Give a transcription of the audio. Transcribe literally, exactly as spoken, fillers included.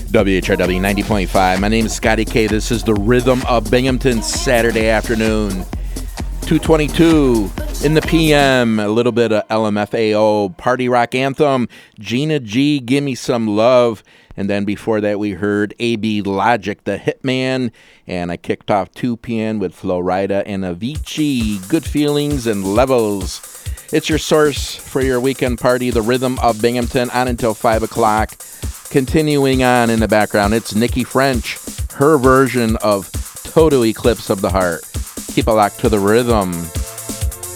W H R W ninety point five. My name is Scotty K. This is the Rhythm of Binghamton, Saturday afternoon. two twenty-two in the P M. A little bit of L M F A O, Party Rock Anthem, Gina G, Gimme Some Love. And then before that, we heard A B Logic, the Hitman. And I kicked off two p.m. with Flo Rida and Avicii, Good Feelings and Levels. It's your source for your weekend party, the Rhythm of Binghamton, on until five o'clock. Continuing on in the background, it's Nikki French, her version of Total Eclipse of the Heart. Keep it locked to the rhythm.